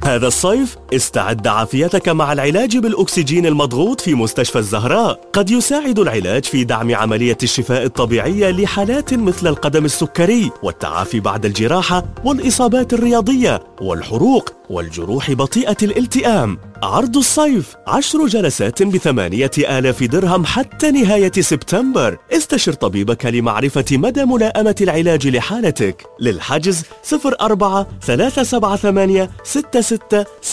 هذا الصيف استعد عافيتك مع العلاج بالأكسجين المضغوط في مستشفى الزهراء. قد يساعد العلاج في دعم عملية الشفاء الطبيعية لحالات مثل القدم السكري والتعافي بعد الجراحة والإصابات الرياضية والحروق والجروح بطيئة الالتئام. عرض الصيف 10 جلسات ب8,000 درهم حتى نهاية سبتمبر. استشر طبيبك لمعرفة مدى ملائمة العلاج لحالتك. للحجز 04 378 66